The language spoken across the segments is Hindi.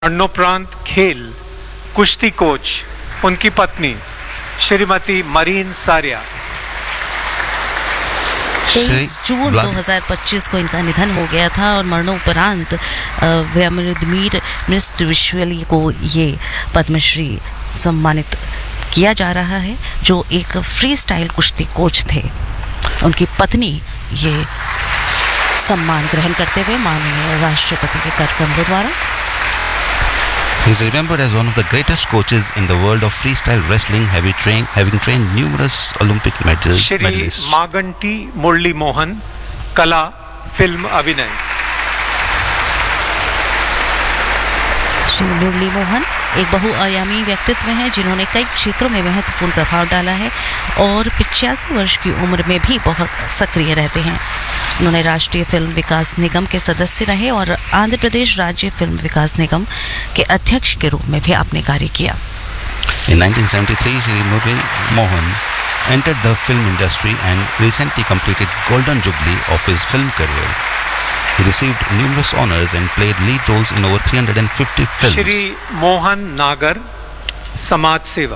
मरणोपरांत खेल कुश्ती कोच उनकी पत्नी श्रीमती मरीन सारिया। 23 जून 2025 को इनका निधन हो गया था और मरणोपरांत व्लादिमीर मिलिश्विली को ये पद्मश्री सम्मानित किया जा रहा है, जो एक फ्री स्टाइल कुश्ती कोच थे। उनकी पत्नी ये सम्मान ग्रहण करते हुए माननीय राष्ट्रपति के कार्यक्रमों द्वारा। He is remembered as one of the greatest coaches in the world of freestyle wrestling, having trained numerous Olympic medalists. Shri Maganti मुरली मोहन, कला, फिल्म अभिनय। श्री मुरली मोहन एक बहुआयामी व्यक्तित्व हैं जिन्होंने कई क्षेत्रों में महत्वपूर्ण प्रभाव डाला है और 85 वर्ष की उम्र में भी बहुत सक्रिय रहते हैं। उन्होंने राष्ट्रीय फिल्म विकास निगम के सदस्य रहे और आंध्र प्रदेश राज्य फिल्म विकास निगम के अध्यक्ष के रूप में भी आपने कार्य किया। In 1973, Shri Murli Mohan entered the film industry and recently completed Golden Jubilee of his film career. He received numerous honors and played lead roles in over 350 films. Shri Mohan नागर, समाज सेवा।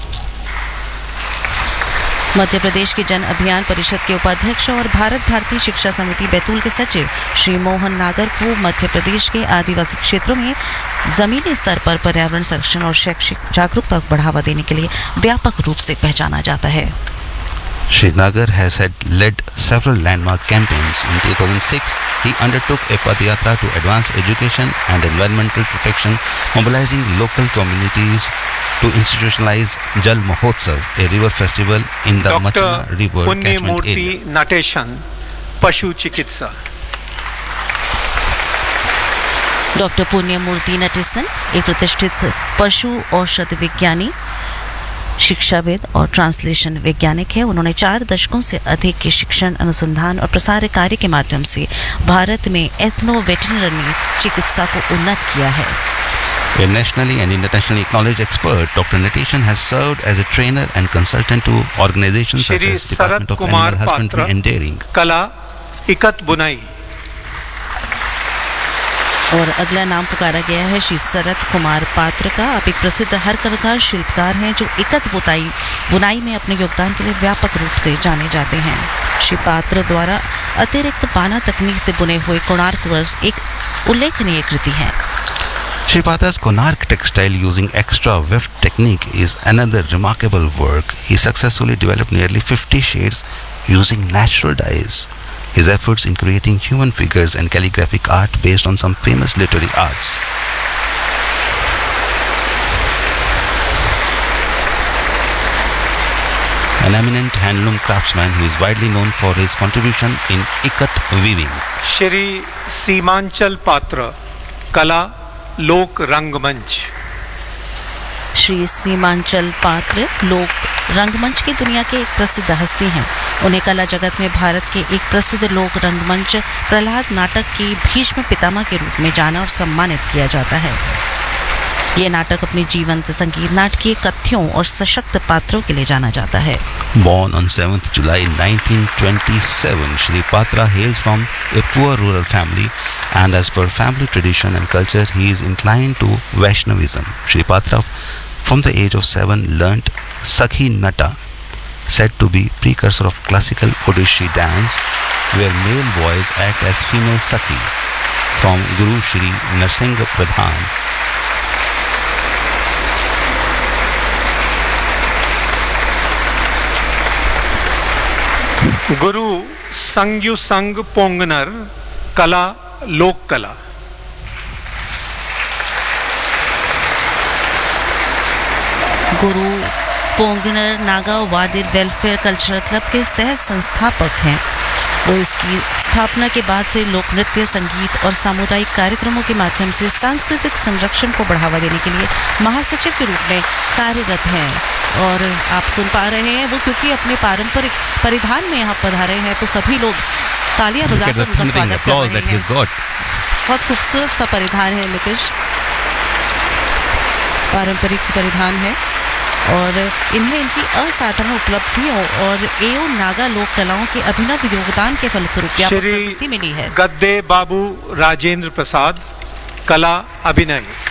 मध्य प्रदेश के जन अभियान परिषद के उपाध्यक्ष और भारत भारतीय शिक्षा समिति बैतूल के सचिव श्री मोहन नागर को मध्य प्रदेश के आदिवासी क्षेत्रों में जमीनी स्तर पर पर्यावरण संरक्षण और शैक्षिक जागरूकता को बढ़ावा देने के लिए व्यापक रूप से पहचाना जाता है। Shri Nagar has led several landmark campaigns. In 2006, he undertook a Padayatra to advance education and environmental protection, mobilizing local communities to institutionalize Jal Mahotsav, a river festival in the Machna River catchment area. Dr. Natesan, पशु चिकित्सा। डॉक्टर पुण्यमूर्ति नटेसन एक प्रतिष्ठित पशु औषध विज्ञानी, शिक्षाविद और ट्रांसलेशन वैज्ञानिक है। उन्होंने 4 दशकों से अधिक के शिक्षण, अनुसंधान और प्रसार कार्य के माध्यम से भारत में एथनो वेटरनरी चिकित्सा को उन्नत किया है। A nationally and internationally acknowledged expert, Dr. Natation has served as a trainer and consultant to organizations such as Department of Animal Husbandry and Dairying. कला, इकत बुनाई। और अगला नाम पुकारा गया है श्री शरद कुमार पात्र का। आप एक प्रसिद्ध हस्तकला शिल्पकार हैं जो इकत बुनाई में अपने योगदान के लिए व्यापक रूप से जाने जाते हैं। श्री पात्र द्वारा अतिरिक्त पाना तकनीक से बुने हुए कोणार्क वर्ष एक उल्लेखनीय कृति है। Shri Patra's Konark textile using extra weft technique is another remarkable work. He successfully developed nearly 50 shades using natural dyes. His efforts in creating human figures and calligraphic art based on some famous literary arts. An eminent handloom craftsman who is widely known for his contribution in ikat weaving. Shri Seemanchal पात्र, कला, लोक रंगमंच। श्री सीमांचल पात्र लोक रंगमंच की दुनिया के एक प्रसिद्ध हस्ती हैं। उन्हें कला जगत में भारत के एक प्रसिद्ध लोक रंगमंच प्रहलाद नाटक की भीष्म पितामह के रूप में जाना और सम्मानित किया जाता है। ये नाटक अपने जीवंत संगीत, नाटकीय कथ्यों और सशक्त पात्रों के लिए जाना जाता है। Born on 7th July 1927, Shri Patra hails from a poor rural family, and as per family tradition and culture, he is inclined to Vaishnavism. Shri Patra, from the age of 7, learnt Sakhi Nata, said to be precursor of classical Odissi dance, where male boys act as female Sakhi, from Guru Shri Narsingh Pradhan. गुरु संग्यु संग पोंगनर, कला, लोक कला। गुरु पोंगनर नागा वादिर वेलफेयर कल्चरल क्लब के सह संस्थापक हैं। वो इसकी स्थापना के बाद से लोक नृत्य, संगीत और सामुदायिक कार्यक्रमों के माध्यम से सांस्कृतिक संरक्षण को बढ़ावा देने के लिए महासचिव के रूप में कार्यरत हैं। और आप सुन पा रहे हैं वो क्योंकि अपने पारंपरिक परिधान में यहाँ पधारे हैं, तो सभी लोग तालियां बजाकर उनका स्वागत कर रहे हैं। बहुत खूबसूरत सा परिधान है नितिश, पारंपरिक परिधान है और इन्हें इनकी असाधारण उपलब्धियों और एओ नागा लोक कलाओं के अभिनव योगदान के फलस्वरूप व्यापक प्रसिद्धि मिली है। गद्दे बाबू राजेंद्र प्रसाद, कला, अभिनय।